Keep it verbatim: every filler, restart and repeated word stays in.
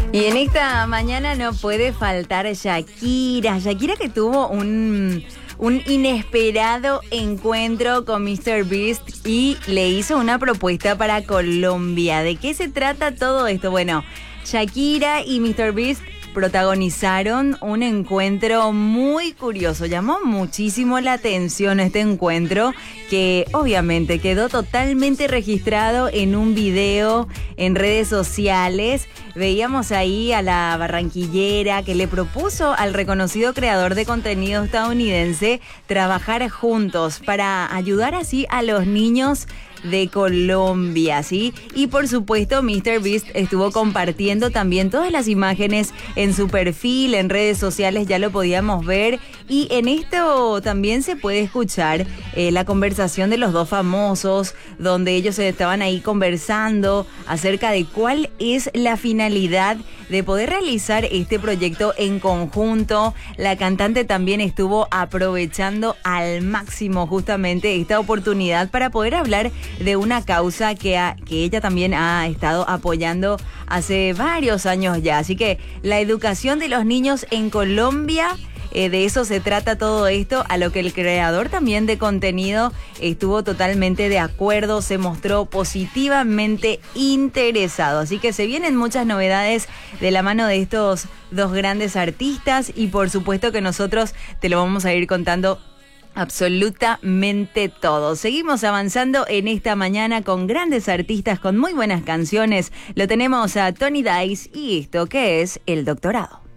Y en esta mañana no puede faltar Shakira. Shakira que tuvo un, un inesperado encuentro con míster Beast y le hizo una propuesta para Colombia. ¿De qué se trata todo esto? Bueno, Shakira y míster Beast protagonizaron un encuentro muy curioso. Llamó muchísimo la atención este encuentro, que obviamente quedó totalmente registrado en un video en redes sociales. Veíamos ahí a la barranquillera que le propuso al reconocido creador de contenido estadounidense trabajar juntos para ayudar así a los niños de Colombia, ¿sí? Y por supuesto míster Beast estuvo compartiendo también todas las imágenes en su perfil, en redes sociales, ya lo podíamos ver. Y en esto también se puede escuchar eh, la conversación de los dos famosos, donde ellos estaban ahí conversando acerca de cuál es la finalidad de poder realizar este proyecto en conjunto. La cantante también estuvo aprovechando al máximo justamente esta oportunidad para poder hablar de una causa que, ha, que ella también ha estado apoyando hace varios años ya. Así que la educación de los niños en Colombia, eh, de eso se trata todo esto, a lo que el creador también de contenido estuvo totalmente de acuerdo, se mostró positivamente interesado. Así que se vienen muchas novedades de la mano de estos dos grandes artistas y por supuesto que nosotros te lo vamos a ir contando absolutamente todo. Seguimos avanzando en esta mañana con grandes artistas, con muy buenas canciones. Lo tenemos a Tony Dice y esto que es El Doctorado.